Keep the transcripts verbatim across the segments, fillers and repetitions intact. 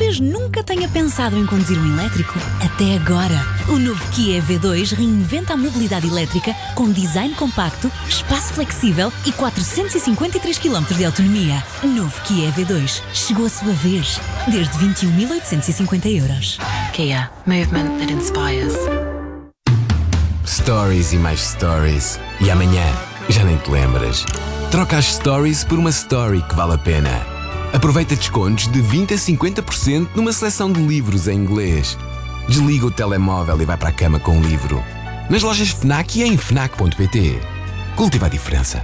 Talvez nunca tenha pensado em conduzir um elétrico. Até agora. O novo Kia E V dois reinventa a mobilidade elétrica com design compacto, espaço flexível e quatrocentos e cinquenta e três quilómetros de autonomia. Novo Kia E V dois. Chegou a sua vez. Desde vinte e um mil oitocentos e cinquenta euros. Kia. Movement that inspires. Stories e mais stories. E amanhã já nem te lembras. Troca as stories por uma story que vale a pena. Aproveita descontos de vinte a cinquenta por cento numa seleção de livros em inglês. Desliga o telemóvel e vai para a cama com o livro. Nas lojas FNAC e em fnac ponto pt. Cultiva a diferença.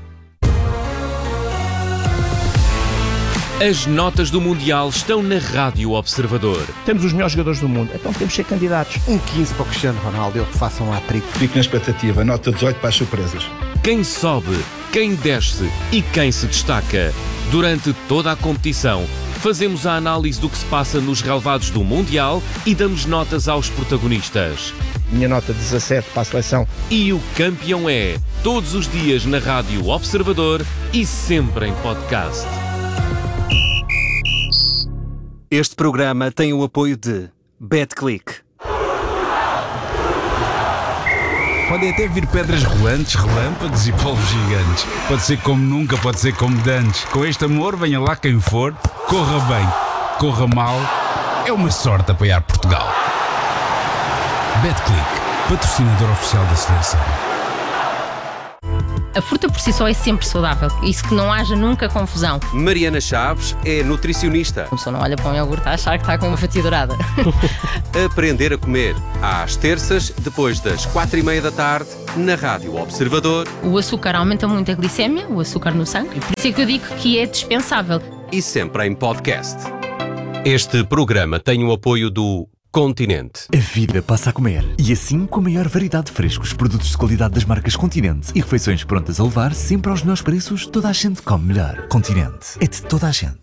As notas do Mundial estão na Rádio Observador. Temos os melhores jogadores do mundo, então temos que ser candidatos. Um quinze para o Cristiano Ronaldo, eu que faça um hat-trick. Fico na expectativa, nota dezoito para as surpresas. Quem sobe, quem desce e quem se destaca. Durante toda a competição, fazemos a análise do que se passa nos relevados do Mundial e damos notas aos protagonistas. Minha nota dezassete para a seleção. E o campeão é, todos os dias na Rádio Observador e sempre em podcast. Este programa tem o apoio de BetClick. Podem até vir pedras rolantes, relâmpagos e polvos gigantes. Pode ser como nunca, pode ser como dantes. Com este amor, venha lá quem for, corra bem, corra mal. É uma sorte apoiar Portugal. BetClick, patrocinador oficial da seleção. A fruta por si só é sempre saudável. Isso que não haja nunca confusão. Mariana Chaves é nutricionista. A pessoa não olha para um iogurte a achar que está com uma fatia dourada. Aprender a comer. Às terças, depois das quatro e meia da tarde, na Rádio Observador. O açúcar aumenta muito a glicémia, o açúcar no sangue. Por isso é que eu digo que é dispensável. E sempre em podcast. Este programa tem o apoio do Continente. A vida passa a comer. E assim, com a maior variedade de frescos, produtos de qualidade das marcas Continente e refeições prontas a levar sempre aos melhores preços, toda a gente come melhor. Continente. É de toda a gente.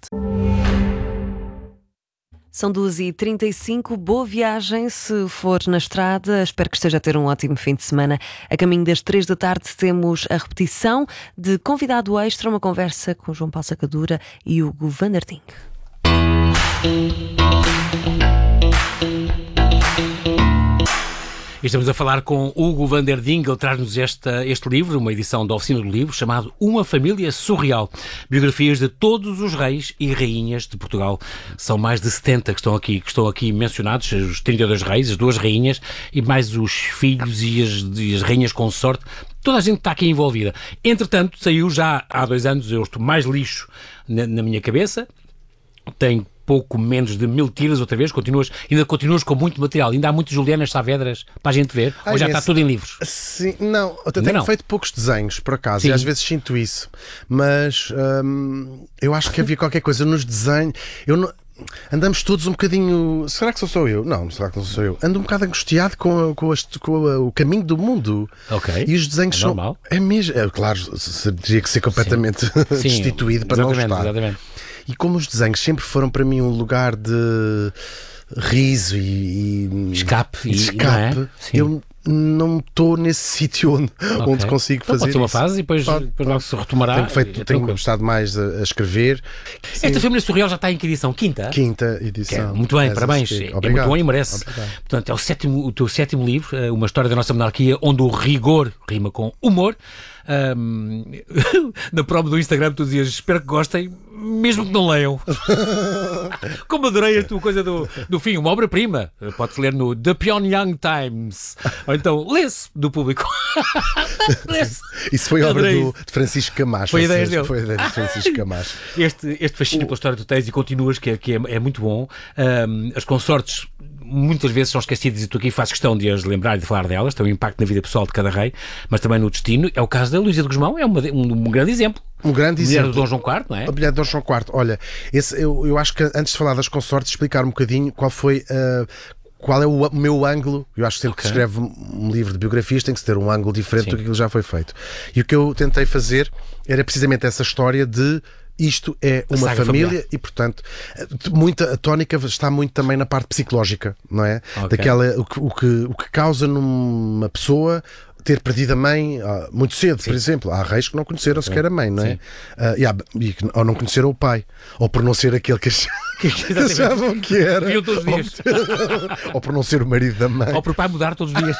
São duas e trinta e cinco. Boa viagem se for na estrada. Espero que esteja a ter um ótimo fim de semana. A caminho das três da tarde temos a repetição de Convidado Extra, uma conversa com João Paulo Sacadura e Hugo van der Ding. Estamos a falar com Hugo van der Ding. Ele traz-nos esta, este livro, uma edição da Oficina do Livro, chamado Uma Família Surreal. Biografias de todos os reis e rainhas de Portugal. São mais de setenta que estão aqui, que estão aqui mencionados, os trinta e dois reis, as duas rainhas e mais os filhos e as, e as rainhas consorte. Toda a gente está aqui envolvida. Entretanto, saiu já há dois anos, eu estou mais lixo na, na minha cabeça. Tenho pouco menos de mil tiras outra vez, continuas, ainda continuas com muito material, ainda há muitas Julianas Saavedras para a gente ver, ah, ou já esse... está tudo em livros? Sim, não, eu tenho não. feito poucos desenhos, por acaso, Sim. e às vezes sinto isso, mas hum, eu acho que havia qualquer coisa nos desenhos, eu não... Andamos todos um bocadinho... Será que sou só eu? Não, será que não sou eu? Ando um bocado angustiado com, a, com, a, com a, o caminho do mundo. Ok. E os desenhos é são... normal. É mesmo. É, claro, teria que ser completamente Sim. destituído Sim, para não estar. Exatamente. E como os desenhos sempre foram para mim um lugar de riso e... e escape. E escape. Não é? Eu não estou nesse sítio onde, okay. onde consigo então, fazer pode ser uma isso. fase e depois, depois logo se retomará. Tenho, feito, tenho gostado mais a, a escrever. Sim. Esta Família Surreal já está em que edição? Quinta? Quinta edição. É, muito bem, é, parabéns. É, é muito bom e merece. Obrigado. Portanto, é o, sétimo, o teu sétimo livro, Uma História da Nossa Monarquia, onde o rigor rima com humor. Um, na prova do Instagram tu dizias, espero que gostem, mesmo que não leiam. Como adorei a tua coisa do, do fim, uma obra-prima. Pode-se ler no The Pyongyang Times, ou então lê-se do público. Lê-se. Isso foi obra do, de Francisco Camacho. Foi ideia dele. Foi ideia de Francisco Camacho. Este, este fascínio pela história que tu tens e continuas, que é, que é, é muito bom. Um, as consortes muitas vezes são esquecidas e tu aqui fazes questão de as lembrar e de falar delas, tem um impacto na vida pessoal de cada rei, mas também no destino. É o caso da Luísa de Gusmão, é uma, um, um grande exemplo. Um grande mulher exemplo. do Dom João quarto, não é? A mulher do Dom João quarto. Olha, esse, eu, eu acho que antes de falar das consortes, explicar um bocadinho qual foi... Uh, qual é o, o meu ângulo. Eu acho que sempre okay. que se escreve um livro de biografias tem que ter um ângulo diferente Sim. do que aquilo já foi feito. E o que eu tentei fazer era precisamente essa história de isto é uma família familiar. E, portanto, muita, a tónica está muito também na parte psicológica, não é? Okay. Daquela, o, que, o, que, o que causa numa pessoa ter perdido a mãe uh, muito cedo, Sim. por exemplo. Há reis que não conheceram sequer a mãe, não é? Uh, e, há, e que, ou não conheceram o pai, ou por não ser aquele que, Que, achavam que era. Viam todos os dias. Ou por não ser o marido da mãe. Ou por pai mudar todos os dias.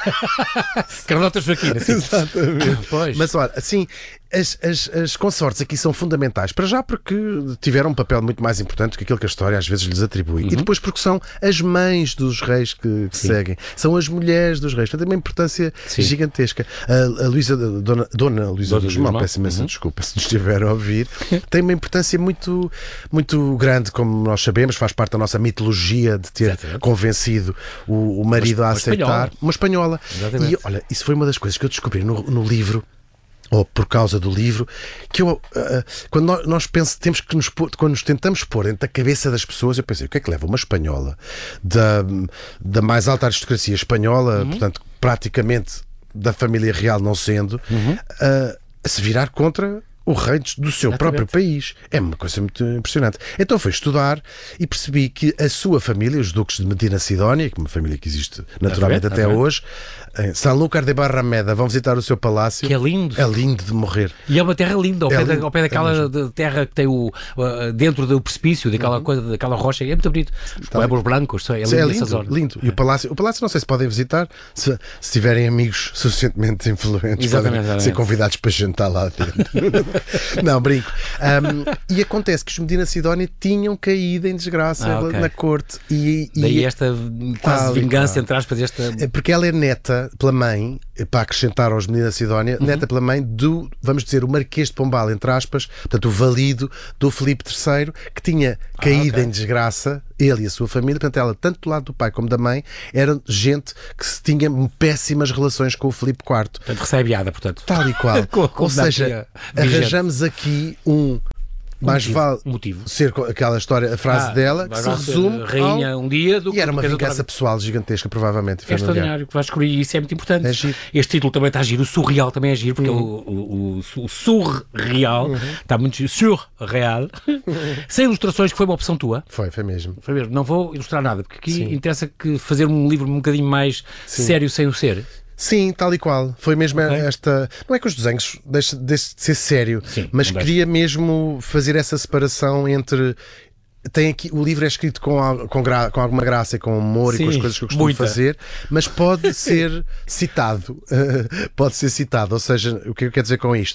Carlotas Joaquina, sim. Exatamente. Pois. Mas olha, assim, as, as, as consortes aqui são fundamentais. Para já porque tiveram um papel muito mais importante do que aquilo que a história às vezes lhes atribui. Uhum. E depois porque são as mães dos reis que, que seguem. São as mulheres dos reis. Portanto, tem uma importância sim. gigantesca. A, a Luísa, Dona, Dona Luísa do Guzmão, peço imensa uhum. desculpa se nos estiver a ouvir, tem uma importância muito, muito grande, como nós sabemos, faz parte da nossa mitologia de ter Exatamente. convencido o, o marido uma, a aceitar. Uma espanhola. Uma espanhola. E olha, isso foi uma das coisas que eu descobri no, no livro, ou por causa do livro, que eu, uh, quando nós, nós pensamos, temos que nos pôr, quando nos tentamos pôr dentro da cabeça das pessoas, eu pensei, o que é que leva uma espanhola da, da mais alta aristocracia espanhola, uhum. portanto, praticamente da família real não sendo, uhum. uh, a se virar contra o rei do seu Exatamente. próprio país. É uma coisa muito impressionante. Então fui estudar e percebi que a sua família, os duques de Medina Sidónia, que é uma família que existe naturalmente até hoje, em Sanlúcar de Barrameda, vão visitar o seu palácio. Que é lindo. É lindo de morrer. E é uma terra linda, ao, é pé, lindo, da, ao pé daquela é terra que tem o uh, dentro do precipício, daquela uhum. coisa, daquela rocha. É muito bonito. Os tá pueblos brancos, é lindo, é lindo, lindo. E o palácio, o palácio não sei se podem visitar, se, se tiverem amigos suficientemente influentes, exatamente, podem exatamente. ser convidados para jantar lá dentro. Não, brinco. Um, e acontece que os Medina Sidónia tinham caído em desgraça ah, okay. na corte. E, e daí esta quase ah, vingança, entre aspas, esta... Porque ela é neta pela mãe, para acrescentar aos Medina Sidónia, uhum. neta pela mãe do, vamos dizer, o Marquês de Pombal, entre aspas, portanto, o valido do Filipe terceiro, que tinha caído ah, okay. em desgraça, ele e a sua família. Portanto, ela, tanto do lado do pai como da mãe, era gente que se tinha péssimas relações com o Filipe quarto. Portanto, recebiada, portanto. Tal e qual. com, com Ou seja, arranjamos aqui um mais motivo, vale motivo. ser aquela história, a frase ah, dela, que se resume rainha ao... um dia do e era uma vingança pessoal gigantesca, provavelmente. É extraordinário que vais descobrir, e isso é muito importante. É giro. Este título também está a giro, o surreal também é giro, porque uhum. o, o, o surreal uhum. está muito giro, surreal, sem ilustrações, que foi uma opção tua. Foi, foi mesmo. Foi mesmo. Não vou ilustrar nada, porque aqui Sim. interessa que fazer um livro um bocadinho mais Sim. sério sem o ser. Sim, tal e qual. Foi mesmo okay. esta... Não é que os desenhos deixem de ser sério, Sim, mas queria mesmo fazer essa separação entre... Tem aqui, o livro é escrito com, com, gra, com alguma graça e com humor Sim, e com as coisas que eu costumo muita. fazer, mas pode ser citado. Uh, pode ser citado. Ou seja, o que eu quero dizer com isto?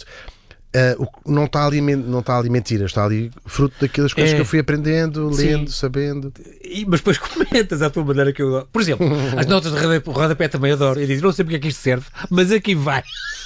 Uh, não está ali, não está ali mentira, está ali fruto daquelas coisas é. que eu fui aprendendo, lendo, Sim. sabendo. E, mas depois comentas à tua maneira que eu adoro. Por exemplo, as notas de rodapé também adoro. Eu digo, não sei porque é que isto serve, mas aqui vai.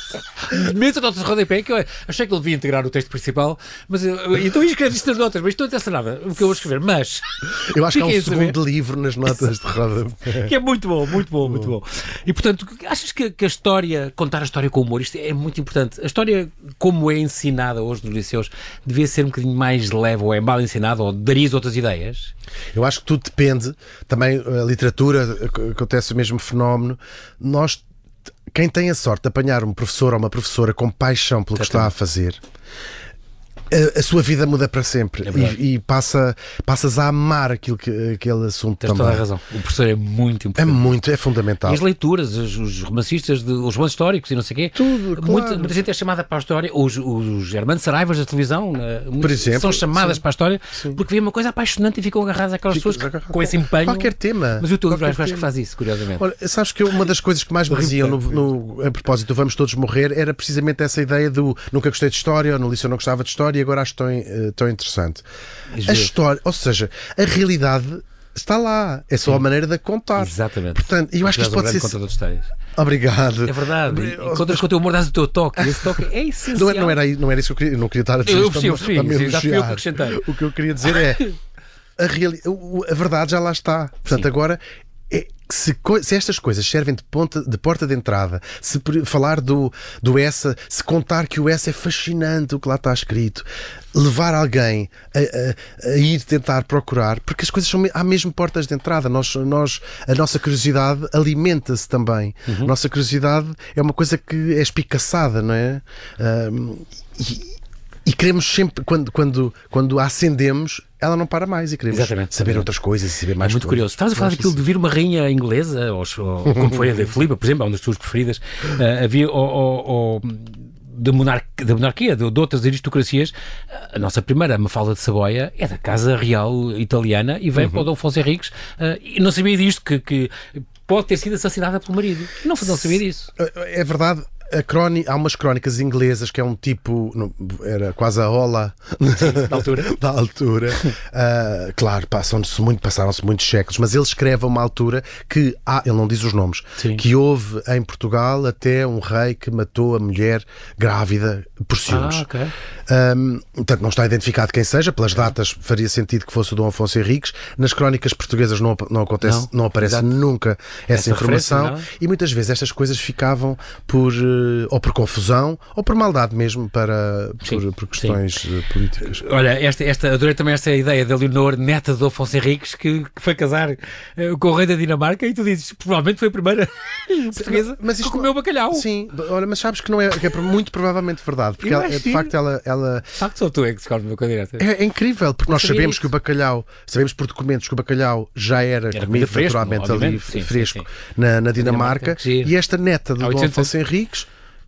Meto as notas de rodapé, que eu achei que ele devia integrar o texto principal, mas eu, então escrevo isto nas notas, mas isto não interessa nada o que eu vou escrever. Mas eu acho que há um segundo livro nas notas de rodapé. Que é muito bom, muito bom, muito bom. E portanto, achas que, que a história, contar a história com humor, isto é muito importante. A história, como é ensinada hoje nos liceus, devia ser um bocadinho mais leve, ou é mal ensinada, ou darias outras ideias? Eu acho que tudo depende. Também a literatura, acontece o mesmo fenómeno. Nós, quem tem a sorte de apanhar um professor ou uma professora com paixão pelo que está a fazer, a, a sua vida muda para sempre. É e, e passa, passas a amar aquilo que, aquele assunto Tens também. Toda a razão. O professor é muito importante. É muito, é fundamental. E as leituras, os, os romancistas, de, os romances históricos e não sei o quê. Tudo, claro. muita, muita gente é chamada para a história. Os, os Hermano Saraivas da televisão, por exemplo, são chamadas sim. para a história sim. porque vê uma coisa apaixonante e ficam agarradas àquelas Fico, pessoas que, com esse empenho. Qualquer tema. Mas o teu livro acho que faz isso, curiosamente. Olha, sabes que uma das coisas que mais me diziam no, no, a propósito do Vamos Todos Morrer era precisamente essa ideia do nunca gostei de história, ou no liceu não gostava de história e agora acho tão, uh, tão interessante. A história, ou seja, a realidade está lá, é só Sim. a maneira de a contar. Exatamente. Portanto, eu acho que isto pode ser. Contador de histórias. Obrigado. É verdade. Contas com o teu humor, dás o teu toque. Esse toque é essencial. Não, não, era, não era isso que eu queria, não queria estar a dizer. Eu percebi, eu percebi. Para me elogiar. O que eu queria dizer é a, reali... a verdade já lá está. Portanto, Sim. agora é Se, se estas coisas servem de, ponta, de porta de entrada, se falar do, do essa, se contar que o essa é fascinante o que lá está escrito, levar alguém a, a, a ir tentar procurar, porque as coisas são, há mesmo portas de entrada. Nós, nós, a nossa curiosidade alimenta-se também. Uhum. A nossa curiosidade é uma coisa que é espicaçada, não é? Um, e, E queremos sempre, quando, quando, quando a acendemos, ela não para mais e queremos Exatamente. saber outras coisas e saber mais é muito coisas. curioso. Estavas a falar daquilo de vir uma rainha inglesa, ou, ou como foi a da Filipa, por exemplo, é uma das tuas preferidas. Uh, havia, ou, ou, ou, de, monar de monarquia, de, de outras aristocracias. A nossa primeira Mafalda de Saboia é da Casa Real Italiana e veio uhum. para o Dom Afonso Henriques uh, e não sabia disto, que, que pode ter sido assassinada pelo marido. Não, não sabia disso. É verdade. A crónica, há umas crónicas inglesas que é um tipo, não, era quase a ola da altura, da altura. Uh, claro, passam-se muito, passaram-se muitos séculos, mas ele escreve a uma altura que há, ele não diz os nomes, Sim. que houve em Portugal até um rei que matou a mulher grávida por ciúmes. Ah, okay. um, portanto, não está identificado quem seja, pelas datas faria sentido que fosse o Dom Afonso Henriques. Nas crónicas portuguesas não, não acontece, não, não aparece Exato. nunca essa, essa informação e muitas vezes estas coisas ficavam por ou por confusão, ou por maldade mesmo, para, por, por questões sim. políticas. Olha, esta, esta, adorei também esta ideia da Leonor, neta de Afonso Henriques, que, que foi casar uh, com o rei da Dinamarca, e tu dizes, provavelmente foi a primeira portuguesa mas isto, que comeu bacalhau. Sim, olha, mas sabes que não é, que é muito provavelmente verdade, porque ela, de facto ela... ela... De facto sou tu é que descobre o meu candidato. É, é incrível, porque nós sabemos isso. que o bacalhau, sabemos por documentos que o bacalhau já era, era comido fresco, naturalmente ali, sim, fresco, sim, sim. Na, na Dinamarca, Dinamarca e esta neta do Dom Afonso Henriques,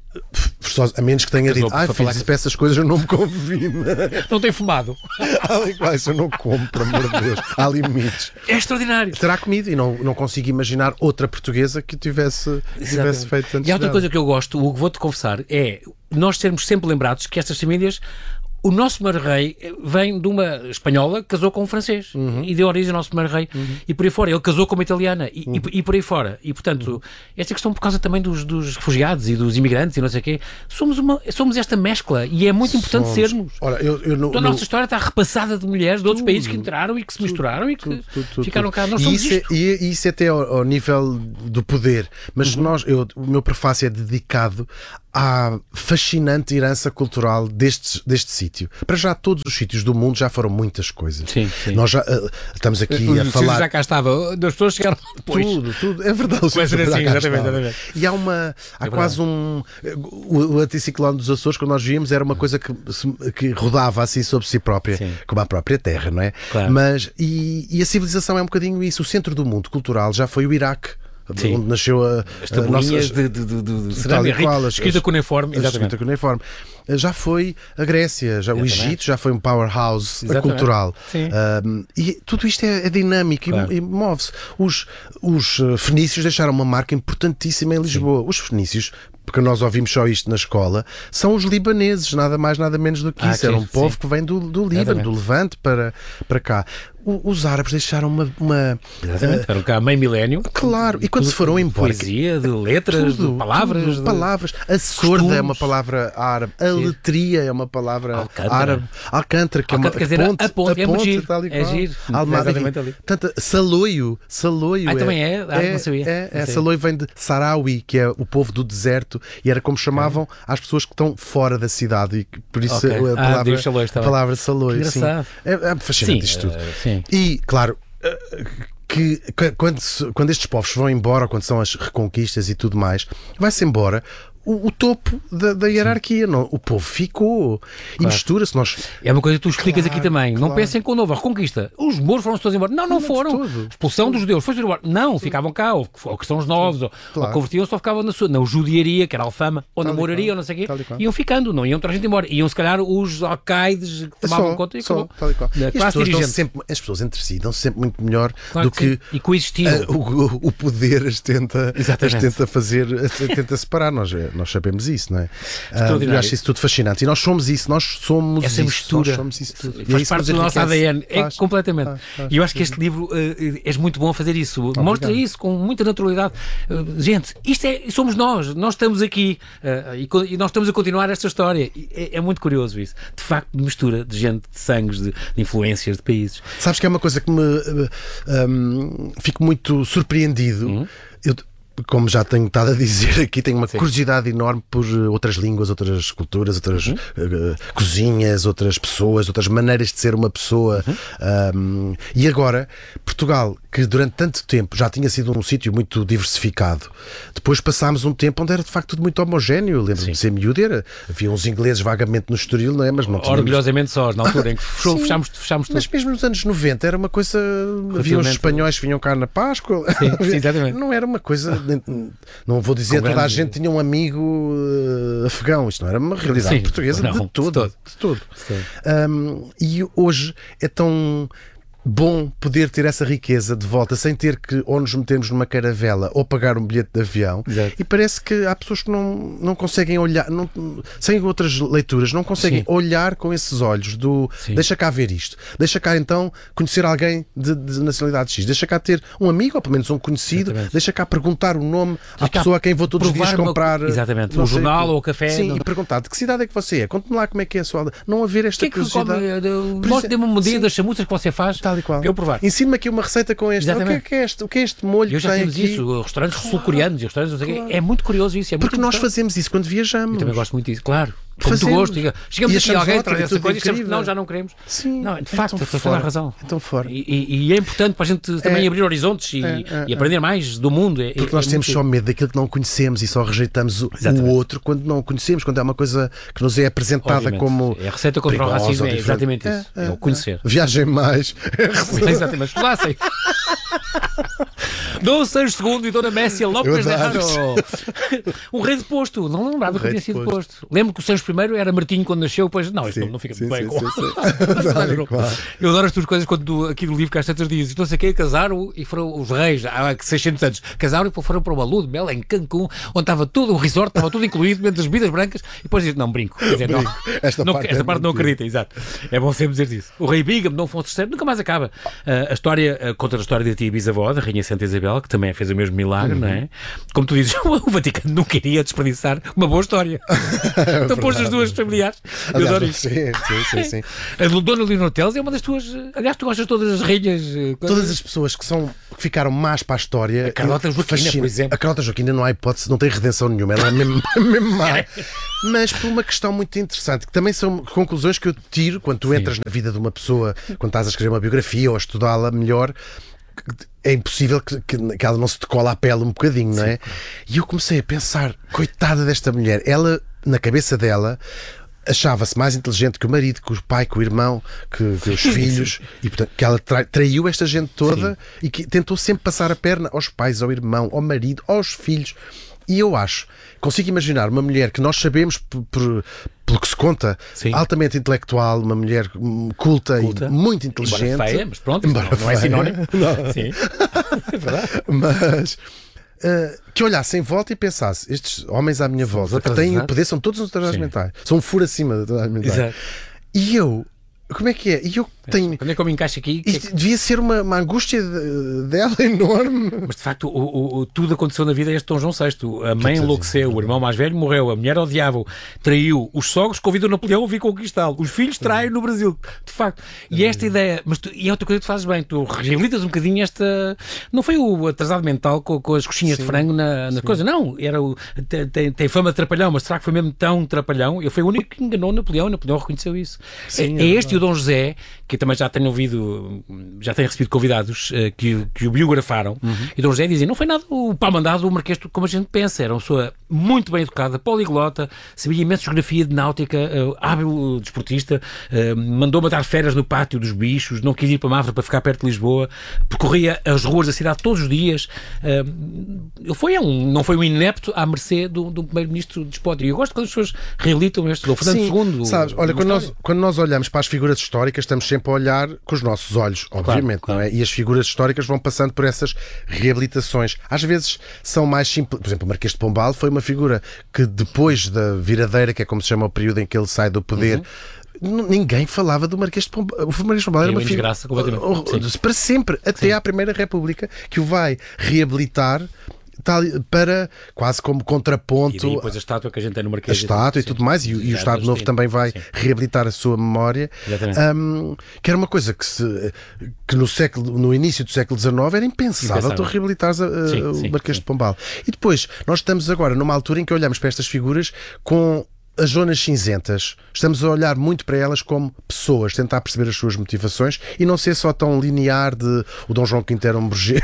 a menos que tenha dito, ah, fiz para essas coisas eu não me convido. Não tem fumado. Ah, isso eu não como, por amor de Deus. Há limites. É extraordinário. Terá comido e não, não consigo imaginar outra portuguesa que tivesse, tivesse feito antes. E há outra dela. coisa que eu gosto, Hugo, vou-te confessar, é nós sermos sempre lembrados que estas famílias. O nosso primeiro rei vem de uma espanhola que casou com um francês uhum. e deu origem ao nosso primeiro rei uhum. e por aí fora. Ele casou com uma italiana e, uhum. e, e por aí fora. E, portanto, uhum. esta questão por causa também dos, dos refugiados e dos imigrantes e não sei o quê, somos, uma, somos esta mescla e é muito importante somos. sermos. Ora, eu, eu não, então, a nossa não... história está repassada de mulheres de outros tudo, países que entraram e que se misturaram tudo, e que tudo, tudo, tudo, ficaram cá. Nós somos e isso, isto. É, e isso é até ao, ao nível do poder. Mas uhum. nós, eu, o meu prefácio é dedicado à fascinante herança cultural deste, deste sítio. Para já, todos os sítios do mundo já foram muitas coisas. Sim, sim. Nós já uh, estamos aqui o, a falar... já cá estava, as pessoas chegaram depois. Tudo, tudo. É verdade. Assim, exatamente, exatamente. E há uma... Há é quase um... O, o anticiclone dos Açores, quando nós víamos, era uma coisa que, que rodava assim sobre si própria, sim. como a própria terra, não é? Claro. Mas, e, e a civilização é um bocadinho isso. O centro do mundo cultural já foi o Iraque. Sim. Onde nasceu a, as tabuinhas de, de, de, de cerâmica escrita cuneiforme, escrita cuneiforme. Já foi a Grécia, já, o Egito já foi um powerhouse exatamente. cultural. Um, e tudo isto é, é dinâmico claro. e, e move-se. Os, os fenícios deixaram uma marca importantíssima em Lisboa. Sim. Os fenícios, porque nós ouvimos só isto na escola, são os libaneses, nada mais, nada menos do que ah, isso. Era um povo sim. que vem do, do Líbano, do Levante para, para cá. O, os árabes deixaram uma... uma Exatamente, uh, cá meio milénio. Claro, e quando se foram embora... Poesia, de letras, tudo, de palavras... Tudo, de... palavras. A sorda costumes. É uma palavra árabe. A sim. letria é uma palavra Alcântara. árabe. Alcântara, que Alcântara, é uma quer dizer, ponte. A ponte, a é ponte, muito giro. Tal e É giro. Exatamente ali. Tanto, Saloio. Saloio ah, é, também é? Ah, é, não sabia. É, é, Saloio vem de Sarawi, que é o povo do deserto, e era como chamavam é. às pessoas que estão fora da cidade. E por isso okay. a palavra, ah, Saloio, a palavra Saloio. Sim. É, é fascinante sim, isto tudo. Uh, sim. E, claro, que quando, quando estes povos vão embora, ou quando são as reconquistas e tudo mais, vai-se embora o, o topo da, da hierarquia. Não, o povo ficou claro. e mistura-se. Nós... É uma coisa que tu explicas claro, aqui também. Claro. Não pensem com nova reconquista. Os mouros foram todos embora. Não, não, não foram. Expulsão tudo. dos judeus. Foi embora. Não, tudo. ficavam cá. Ou, ou que são os novos. Ou, claro. ou convertiam-se ou ficavam na sua na judiaria, que era Alfama, ou tal na moraria, ou não sei o quê. Iam ficando. Não iam toda a gente embora. Iam se calhar os alcaides que tomavam só, conta e só, acabou. E as, pessoas sempre, as pessoas entre si dão sempre muito melhor claro do que, que e coexistiram. Uh, o, o poder as tenta, as tenta fazer, as tenta separar. Nós, nós sabemos isso. Não é? Uh, eu acho isso tudo fascinante e nós somos isso, nós somos essa isso, mistura nós somos isso tudo. Faz é parte do nosso A D N, é faz, completamente faz, faz, e eu acho que faz, este livro uh, és muito bom a fazer isso. Obrigado. Mostra isso com muita naturalidade. Uh, gente, isto é, somos nós, nós estamos aqui uh, e, e nós estamos a continuar esta história. É, é muito curioso isso, de facto, mistura de gente, de sangues, de, de influências, de países. Sabes que é uma coisa que me uh, um, fico muito surpreendido. Uhum. Eu como já tenho estado a dizer aqui, tenho uma Sim. curiosidade enorme por outras línguas, outras culturas, outras uhum. uh, cozinhas, outras pessoas, outras maneiras de ser uma pessoa. Uhum. Um, e agora, Portugal, que durante tanto tempo já tinha sido um sítio muito diversificado, depois passámos um tempo onde era de facto tudo muito homogéneo. Lembro-me de ser miúdo, era, havia uns ingleses vagamente no Estoril, não é? Mas não tínhamos... Orgulhosamente só, na altura em que fechou, fechámos, fechámos tudo. Mas mesmo nos anos noventa era uma coisa... Havia uns espanhóis que vinham cá na Páscoa. Sim, sim, exatamente. Não era uma coisa não vou dizer Com toda grande... a gente tinha um amigo uh, afegão. Isto não era uma realidade Sim, portuguesa não, de todo. De todo. De todo. De todo. Um, e hoje é tão bom poder ter essa riqueza de volta sem ter que ou nos metermos numa caravela ou pagar um bilhete de avião. Exato. E parece que há pessoas que não, não conseguem olhar, não, sem outras leituras, não conseguem Sim. olhar com esses olhos do Sim. deixa cá ver isto, deixa cá então conhecer alguém de, de nacionalidade X, deixa cá ter um amigo ou pelo menos um conhecido, Exatamente. deixa cá perguntar o nome deixa à pessoa a quem vou todos os dias comprar uma... Exatamente, um jornal ou o café. Sim, não... e perguntar de que cidade é que você é, conte-me lá como é que é a sua... Não haver esta que curiosidade. É que come... Mostre-me uma medida das chamuças que você faz. Tal e qual. Eu provar. Ensina-me aqui uma receita com este. O que, é, que é este. O que é este molho eu que já tem temos aqui? isso, restaurantes claro. sul-coreanos, restaurantes, claro. é muito curioso isso. É Porque muito nós fazemos isso quando viajamos. Eu também gosto muito disso, claro. Com muito gosto. Chegamos aqui a alguém traz essa coisa e achamos que não, já não queremos. Sim, não, de facto, tens toda a razão. Então fora. E, e, e é importante para a gente também é, abrir horizontes e, é, é, e aprender é. mais do mundo. É, Porque nós é temos muito... só medo daquilo que não conhecemos e só rejeitamos o, o outro quando não o conhecemos, quando é uma coisa que nos é apresentada Obviamente. como. É a receita contra o racismo, é exatamente isso. É, é, é o conhecer. É. Viajem mais. Exatamente, estudassem. Dom Sancho segundo e Dona Messia Lopes de Haro. Um rei de posto. Não lembrava um que tinha sido posto. Lembro que o Sancho I era Martinho quando nasceu, depois não, isto sim, não fica sim, muito bem. Sim, sim, sim. Claro. Eu adoro as tuas coisas quando tu, aqui no livro que às tantas dizes, não sei quem, casaram e foram os reis, há seiscentos anos, casaram e foram para uma lua de mel em Cancún, onde estava tudo, o resort estava tudo incluído, dentro das bebidas brancas, e depois dizes, não, brinco. Quer dizer, brinco. Não, esta não, parte, esta é parte não acredita, exato. É bom sempre dizer isso. O rei Bigam, Dom Afonso terceiro, nunca mais acaba. Uh, a história uh, conta a história da tia bisavó, da rainha Santa Isabel, que também fez o mesmo milagre, uhum. não é? Como tu dizes, o Vaticano não queria desperdiçar uma boa história. É então pôs as duas familiares. Eu Aliás, adoro isso. Sim, sim, sim, sim. A Dona Leonor Teles é uma das tuas. Aliás, tu gostas de todas as rainhas. Todas as pessoas que, são, que ficaram más para a história. A Carlota Joaquina, por exemplo. A Carlota Joaquina não há hipótese, não tem redenção nenhuma. Ela é mesmo, mesmo má. Mas por uma questão muito interessante, que também são conclusões que eu tiro quando tu entras sim. na vida de uma pessoa, quando estás a escrever uma biografia ou a estudá-la melhor. É impossível que, que, que ela não se te cola à pele um bocadinho, não é? Sim. E eu comecei a pensar, coitada desta mulher, ela, na cabeça dela, achava-se mais inteligente que o marido, que o pai, que o irmão, que, que os filhos, e portanto que ela tra- traiu esta gente toda sim. e que tentou sempre passar a perna aos pais, ao irmão, ao marido, aos filhos. E eu acho, consigo imaginar uma mulher que nós sabemos por, por, pelo que se conta, sim. altamente intelectual, uma mulher culta, culta. e muito inteligente. Embora feia, mas pronto, Embora não, não é sinónimo. Não. Sim, é verdade. Mas uh, que olhasse em volta e pensasse, estes homens à minha volta, que têm o poder, são todos uns atrasados mentais. São um furo acima de atrasados mentais. Exato. E eu, como é que é? E eu tenho... Quando é que eu me encaixo aqui? Isto que é que... devia ser uma, uma angústia de, dela enorme. Mas de facto, o, o, o, tudo aconteceu na vida deste Dom João sexto. A mãe enlouqueceu, o irmão mais velho morreu, a mulher odiava-o, traiu, os sogros convidam Napoleão a vir conquistá-lo, os filhos traem no Brasil. De facto. E esta ideia, mas tu, e é outra coisa que tu fazes bem, tu reabilitas um bocadinho esta. Não foi o atrasado mental com, com as coxinhas sim. de frango na, na coisa, não. Era o, tem, tem fama de trapalhão, mas será que foi mesmo tão trapalhão? Eu fui o único que enganou Napoleão, Napoleão reconheceu isso. Sim, é, é este e o Dom José, que eu também já tenho ouvido, já tenho recebido convidados uh, que, que o biografaram, uhum. e Dom José dizia, não foi nada o pau mandado do Marquês como a gente pensa, era uma pessoa muito bem educada, poliglota, sabia imenso geografia de náutica, uh, hábil desportista, uh, mandou matar férias no pátio dos bichos, não quis ir para Mafra para ficar perto de Lisboa, percorria as ruas da cidade todos os dias, uh, ele foi um, não foi um inepto à mercê do, do primeiro-ministro despótico. E eu gosto quando as pessoas realitam este, do Fernando segundo. Sabes, olha, quando nós, quando nós olhamos para as figuras históricas, estamos sempre a olhar com os nossos olhos, obviamente, claro, claro. Não é? E as figuras históricas vão passando por essas reabilitações. Às vezes são mais simples. Por exemplo, o Marquês de Pombal foi uma figura que depois da viradeira, que é como se chama o período em que ele sai do poder, uhum. ninguém falava do Marquês de Pombal. O Marquês de Pombal era uma figura para sempre, até Sim. à Primeira República, que o vai reabilitar tal, para quase como contraponto. E depois a estátua que a gente tem no Marquês. A estátua e, e tudo mais, e, e o Estado Novo também vai Sim. reabilitar a sua memória. Um, que era uma coisa que, se, que no, século, no início do século dezenove era impensável, impensável. tu reabilitares a, a, sim, o sim, Marquês sim. de Pombal. E depois, nós estamos agora numa altura em que olhamos para estas figuras com as zonas cinzentas, estamos a olhar muito para elas como pessoas, tentar perceber as suas motivações e não ser só tão linear de o Dom João Quinto era um burguês,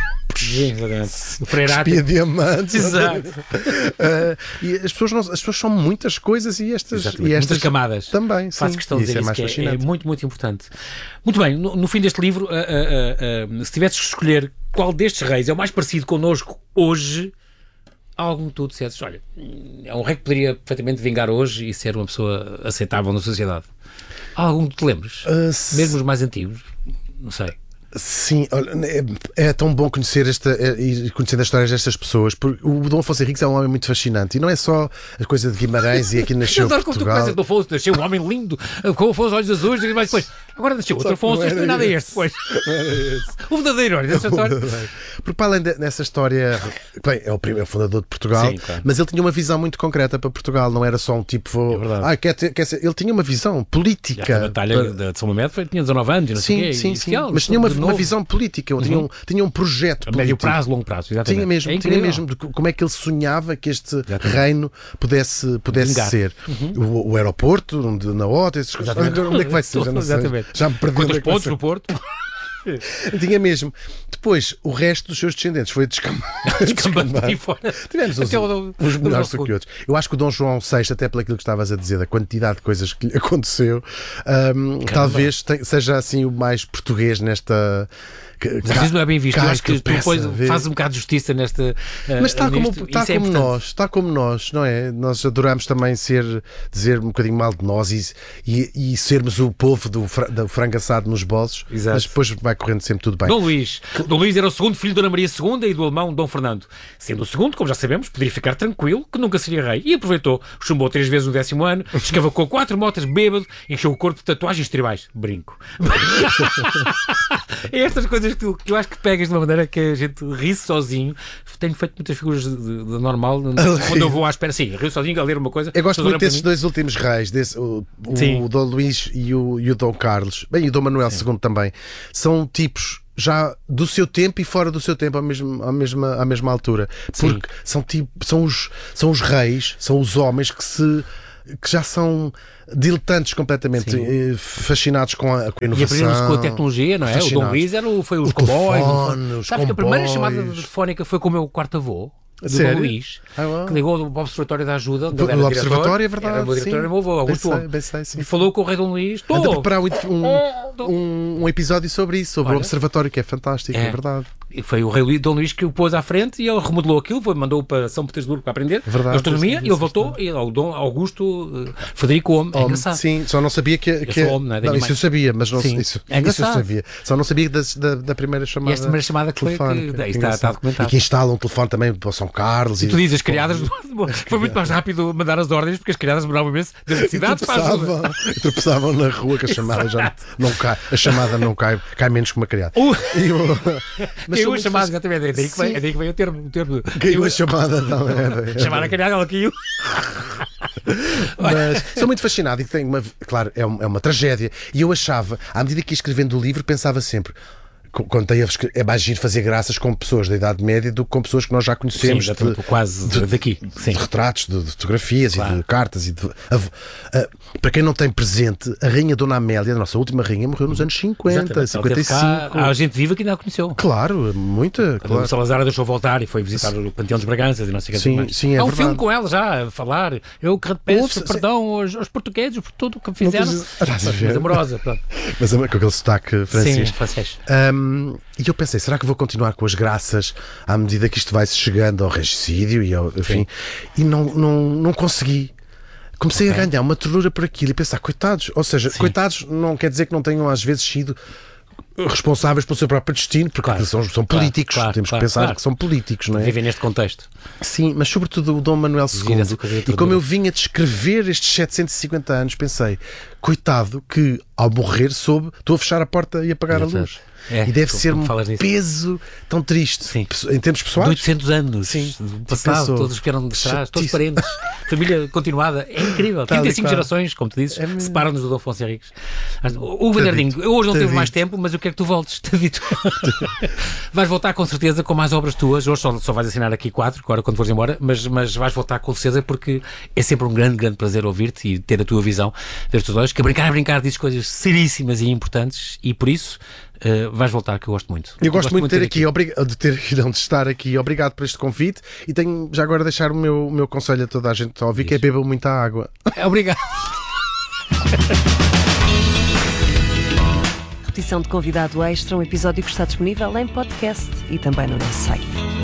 o Freirate, espia diamantes. Exato. uh, e as pessoas, não, as pesas são muitas coisas e estas, e estas muitas camadas. Também, Faço sim. questão de dizer isso, isso, é, mais que é, é muito, muito importante. Muito bem, no, no fim deste livro, uh, uh, uh, se tivesses que escolher qual destes reis é o mais parecido connosco hoje, há algum que tu dissesses, olha, é um rei que poderia perfeitamente vingar hoje e ser uma pessoa aceitável na sociedade? Há algum que te lembres? Uh, Mesmo os mais antigos? Não sei. Sim, olha, é, é tão bom conhecer esta, é, e conhecendo as histórias destas pessoas, porque o Dom Afonso Henriques é um homem muito fascinante e não é só a coisa de Guimarães e aqui nasceu Eu adoro Portugal. como tu começas do Afonso, nasceu um homem lindo, com os olhos azuis, e mais depois, agora nasceu outro Afonso, isto não é nada este, pois. O verdadeiro, olha, dessa história. Porque para além de, dessa história, bem, é o primeiro fundador de Portugal, Sim, claro. mas ele tinha uma visão muito concreta para Portugal, não era só um tipo, vou, ah, quer ter, quer ser, ele tinha uma visão política. A batalha para... de São Mamed foi, tinha dezanove anos, não sim, sei o quê, sim, sim, inicial, mas tinha uma, uma visão política. Uhum. Tinha, um, tinha um projeto a político. médio prazo, longo prazo, exatamente. Tinha mesmo, é tinha mesmo de como é que ele sonhava que este exatamente. reino pudesse, pudesse ser. Uhum. O, o aeroporto, onde, na Ota, esses coisas. Onde é que vai ser? Já, não sei. Já me perdi. Quantos pontos no Porto? Tinha mesmo. Depois, o resto dos seus descendentes foi descambando. Tivemos os, o, os melhores do que outros. Eu acho que o Dom João sexto, até pelo aquilo que estavas a dizer, da quantidade de coisas que lhe aconteceu, um, talvez te, seja assim o mais português nesta. Mas isso não é bem visto. Eu acho que tu depois fazes um bocado de justiça nesta. Uh, Mas está como, está é como nós, está como nós, não é? Nós adoramos também ser, dizer um bocadinho mal de nós e, e, e sermos o povo do, do frango assado nos bolsos, exato. Mas depois vai correndo sempre tudo bem. Dom Luís. Dom Luís era o segundo filho de Dona Maria segunda e do alemão Dom Fernando. Sendo o segundo, como já sabemos, poderia ficar tranquilo que nunca seria rei. E aproveitou, chumbou três vezes no décimo ano, escavacou quatro motas bêbado, encheu o corpo de tatuagens tribais. Brinco. É estas coisas que, tu, que eu acho que pegas de uma maneira que a gente ri sozinho. Tenho feito muitas figuras de, de, de normal quando eu vou à espera, sim, rio sozinho a ler uma coisa. Eu gosto muito desses dois últimos reis, desse, o, o Dom Luís e o, e o Dom Carlos, bem, e o Dom Manuel sim. segundo também. São tipos já do seu tempo e fora do seu tempo à mesma, à mesma, à mesma altura. Porque são, tipo, são, os, são os reis, são os homens que se que já são diletantes completamente, sim. fascinados com a, com a inovação. E aprenderam-se com a tecnologia, não é? O Dom Luís era o, foi os comboios. Sabes que a primeira chamada telefónica foi com o meu quarto avô, do Dom Luís, ah, que ligou do Observatório da Ajuda. Do, do Observatório, é verdade. Era o diretor, era o meu avô, Augusto. Bem sei, bem sei, sim. E falou com o rei Dom Luís. Anda a preparar um, um, um episódio sobre isso, sobre Olha. o Observatório, que é fantástico, é, é verdade. E foi o rei Dom Luís que o pôs à frente e ele remodelou aquilo, foi, mandou-o para São Petersburgo para aprender é astronomia, e ele voltou e o Dom Augusto uh, Frederico Homem. É engraçado. Sim, só não sabia que. que eu homem, não, é? não, isso eu sabia, mas não sim. isso, é isso eu sabia. Só não sabia da, da, da primeira chamada. E esta primeira chamada que foi que, que, está, está documentado. E que instala um telefone também para São Carlos. E, e tu dizes, as criadas. Foi muito mais rápido mandar as ordens porque as criadas demoravam imenso da cidade para a ajuda. Tropeçavam na rua que a chamada já não cai. A chamada não cai, cai menos que uma criada. Uh, caiu a chamada, exatamente. É daí que vem, é daí que vem o termo. O termo. Caiu a chamada, não é? é Chamar a criada, ela caiu. Mas sou muito fascinado e tenho uma. Claro, é uma, é uma tragédia. E eu achava, à medida que ia escrevendo o livro, pensava sempre. Quando é mais giro fazer graças com pessoas da Idade Média do que com pessoas que nós já conhecemos. Sim, de, quase de, daqui. Sim. De retratos, de, de fotografias claro. e de cartas. E de, a, a, para quem não tem presente, a Rainha Dona Amélia, a nossa última rainha, morreu nos anos cinquenta, cinquenta e cinco. Há gente viva que ainda a conheceu. Claro, muita. Claro. O Salazar deixou voltar e foi visitar o Panteão dos Braganças e não sei o que sim, mais. Sim, é Há um verdade. filme com ela já a falar. Eu que peço Ouve, perdão aos, aos portugueses por tudo o que fizeram. Mas amorosa. Pronto. Mas com aquele sotaque francês. Sim, francês. Um, e eu pensei, será que vou continuar com as graças à medida que isto vai chegando ao regicídio e ao, enfim, e não, não, não consegui. Comecei okay. a ganhar uma ternura por aquilo e pensar, coitados, ou seja, Sim. coitados não quer dizer que não tenham às vezes sido responsáveis pelo seu próprio destino, porque claro, são, são políticos, claro, temos claro, que pensar claro. que são políticos, não é? Vivem neste contexto. Sim, mas sobretudo o Dom Manuel segundo, e como eu vinha descrever estes setecentos e cinquenta anos, pensei, coitado que ao morrer soube, estou a fechar a porta e apagar a luz. É, e deve ser um peso tão triste. Sim. Em termos pessoais. De oitocentos anos. Sim. Do passado, pensou, todos vieram de trás, todos parentes. Família continuada. É incrível. Tal trinta e cinco claro. gerações, como tu dizes, é separam-nos do Dom Afonso Henriques. O Vanderdinho, eu hoje não teve mais tempo, mas eu quero que tu voltes. Te dito. Vais voltar com certeza com mais obras tuas. Hoje só, só vais assinar aqui quatro, agora quando fores embora, mas, mas vais voltar com certeza porque é sempre um grande, grande prazer ouvir-te e ter a tua visão, ver os teus olhos, que a brincar, a brincar dizes coisas seríssimas e importantes e por isso Uh, vais voltar, que eu gosto muito. Eu, eu gosto, gosto muito de ter aqui, aqui. de ter não, de estar aqui. Obrigado por este convite e tenho já agora a deixar o meu, o meu conselho a toda a gente a ouvir, que é bebam muita água. Obrigado. Repetição de convidado extra, um episódio que está disponível em podcast e também no nosso site.